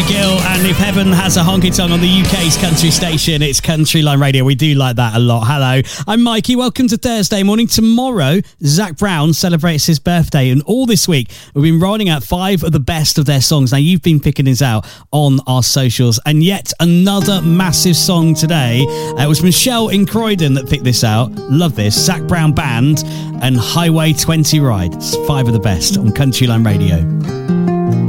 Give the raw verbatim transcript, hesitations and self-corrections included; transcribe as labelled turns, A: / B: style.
A: Peter Gill, and if heaven has a honky tonk on the U K's country station, it's Country Line Radio. We do like that a lot. Hello, I'm Mikey. Welcome to Thursday morning. Tomorrow, Zach Brown celebrates his birthday, and all this week we've been rolling out five of the best of their songs. Now, you've been picking this out on our socials, and yet another massive song today. Uh, it was Michelle in Croydon that picked this out. Love this. Zach Brown Band and Highway twenty Ride. It's five of the best on Country Line Radio.